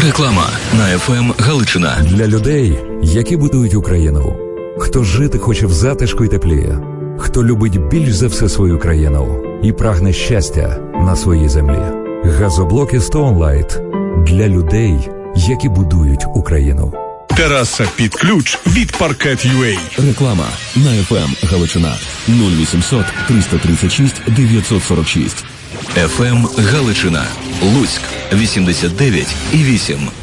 Реклама на ФМ Галичина. Для людей, які будують Україну. Хто жити хоче в затишку й теплі. Хто любить більш за все свою країну і прагне щастя на своїй землі. Газоблоки Stone Light для людей, які будують Україну. Тераса під ключ від Parquet.ua. Реклама на ФМ Галичина 0800 336 946. ФМ Галичина. Луцьк 89,8.